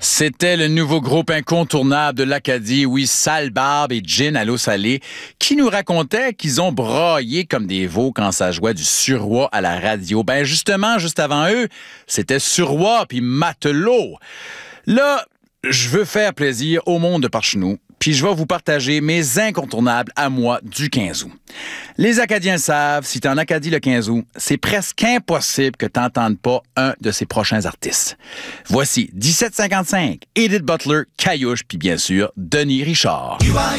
C'était le nouveau groupe incontournable de l'Acadie, oui, Sale Barbe et Gin à l'eau salée, qui nous racontaient qu'ils ont braillé comme des veaux quand ça jouait du suroît à la radio. Ben justement, juste avant eux, c'était suroît puis matelot. Là, je veux faire plaisir au monde de par chez nous, puis je vais vous partager mes incontournables à moi du 15 août. Les Acadiens savent, si t'es en Acadie le 15 août, c'est presque impossible que t'entendes pas un de ses prochains artistes. Voici 1755, Edith Butler, Caillouche, puis bien sûr, Denis Richard.